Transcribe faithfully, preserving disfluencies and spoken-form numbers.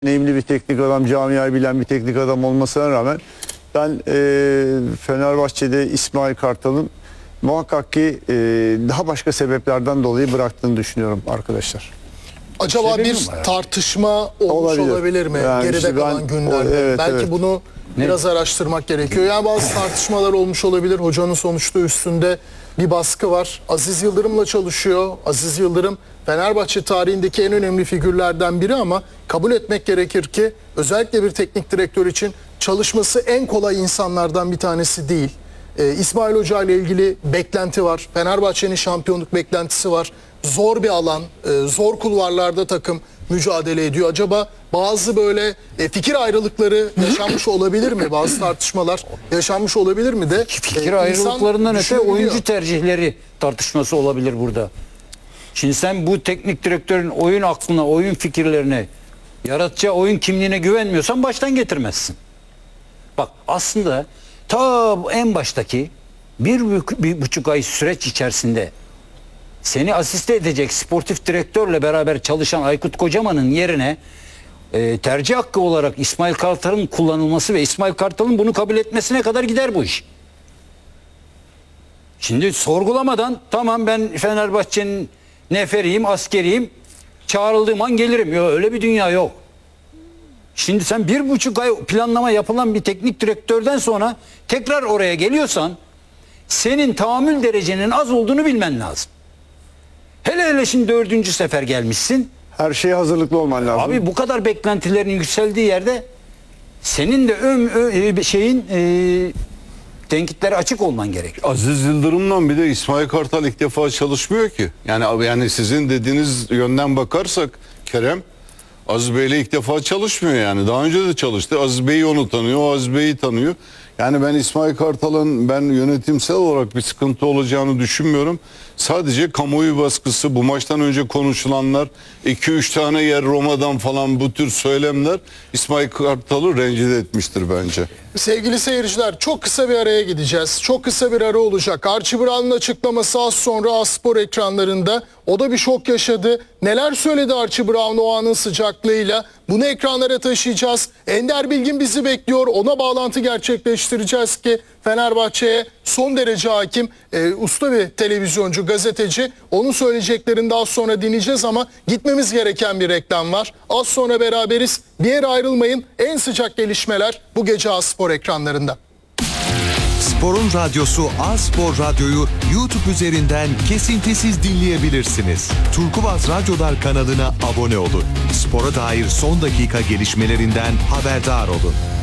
deneyimli bir teknik adam, camiayı bilen bir teknik adam olmasına rağmen ben e, Fenerbahçe'de İsmail Kartal'ın muhakkak ki e, daha başka sebeplerden dolayı bıraktığını düşünüyorum arkadaşlar. Acaba bir tartışma olmuş olabilir, olabilir mi? Yani Geride işte kalan ben, günlerde. o, evet, Belki evet. bunu Ne? biraz araştırmak gerekiyor. Yani bazı tartışmalar olmuş olabilir. Hocanın sonuçta üstünde bir baskı var. Aziz Yıldırım'la çalışıyor. Aziz Yıldırım Fenerbahçe tarihindeki en önemli figürlerden biri ama kabul etmek gerekir ki özellikle bir teknik direktör için çalışması en kolay insanlardan bir tanesi değil. Ee, İsmail Hoca ile ilgili beklenti var. Fenerbahçe'nin şampiyonluk beklentisi var. Zor bir alan, e, zor kulvarlarda takım mücadele ediyor. Acaba bazı böyle e, fikir ayrılıkları yaşanmış olabilir mi? Bazı tartışmalar yaşanmış olabilir mi de? Fikir e, ayrılıklarından insan öte oyuncu düşünebiliyor. tercihleri tartışması olabilir burada. Şimdi sen bu teknik direktörün oyun aklına, oyun fikirlerine, yaratacağı oyun kimliğine güvenmiyorsan baştan getirmezsin. Bak aslında ta en baştaki bir, bü- bir buçuk ay süreç içerisinde seni asiste edecek sportif direktörle beraber çalışan Aykut Kocaman'ın yerine e, tercih hakkı olarak İsmail Kartal'ın kullanılması ve İsmail Kartal'ın bunu kabul etmesine kadar gider bu iş. Şimdi sorgulamadan tamam ben Fenerbahçe'nin neferiyim, askeriyim, çağrıldığım an gelirim. Yok, öyle bir dünya yok. Şimdi sen bir buçuk ay planlama yapılan bir teknik direktörden sonra tekrar oraya geliyorsan senin tahammül derecenin az olduğunu bilmen lazım. Hele hele şimdi dördüncü sefer gelmişsin. Her şeye hazırlıklı olman lazım. Abi bu kadar beklentilerin yükseldiği yerde senin de ön, ön- şeyin e, tenkitlere açık olman gerekiyor. Aziz Yıldırım'la bir de İsmail Kartal ilk defa çalışmıyor ki. Yani abi yani sizin dediğiniz yönden bakarsak Kerem Aziz Bey'le ilk defa çalışmıyor yani. Daha önce de çalıştı. Aziz Bey onu tanıyor, o Aziz Bey'i tanıyor. Yani ben İsmail Kartal'ın ben yönetimsel olarak bir sıkıntı olacağını düşünmüyorum. Sadece kamuoyu baskısı, bu maçtan önce konuşulanlar, iki üç tane yer Roma'dan falan bu tür söylemler İsmail Kartal'ı rencide etmiştir bence. Sevgili seyirciler, çok kısa bir araya gideceğiz. Çok kısa bir ara olacak. Archie Brown'un açıklaması az sonra Aspor ekranlarında. O da bir şok yaşadı. Neler söyledi Archie Brown o anın sıcaklığıyla? Bunu ekranlara taşıyacağız. Ender Bilgin bizi bekliyor. Ona bağlantı gerçekleştireceğiz ki Fenerbahçe'ye son derece hakim, e, usta bir televizyoncu, gazeteci. Onun söyleyeceklerini daha sonra dinleyeceğiz ama gitmemiz gereken bir reklam var. Az sonra beraberiz. Bir yere ayrılmayın. En sıcak gelişmeler bu gece Aspor ekranlarında. Spor'un radyosu A-Spor Radyo'yu YouTube üzerinden kesintisiz dinleyebilirsiniz. Turkuaz Radyolar kanalına abone olun. Spora dair son dakika gelişmelerinden haberdar olun.